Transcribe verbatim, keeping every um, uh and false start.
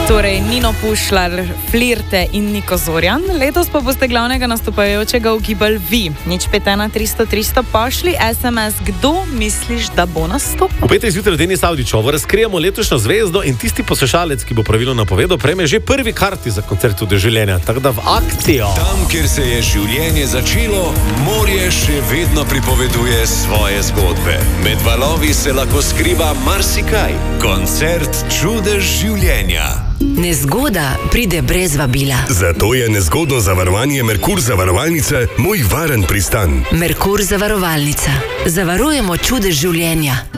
Torej, Nino Pušlar, Flirte in Niko Zorjan. Letos pa boste glavnega nastopajočega ugibali vi. Nič pet ena tristo tristo pošli es em es, kdo misliš, da bo nastopil? V petek zjutraj Denis Avdićev razkrijemo letošnjo zvezdo in tisti poslušalec, ki bo pravilno napovedal, prejme že prvi karti za koncert v doživljenja. Tako da v akcijo. Tam, kjer se je življenje začelo, morje še vedno pripoveduje svoje zgodbe. Med valovi se lahko skriva marsikaj. Koncert Čudež življenja. Nezgoda pride brez vabila. Zato je nezgodno zavarovanje Merkur zavarovalnice moj varen pristan. Merkur zavarovalnica. Zavarujemo čudež življenja.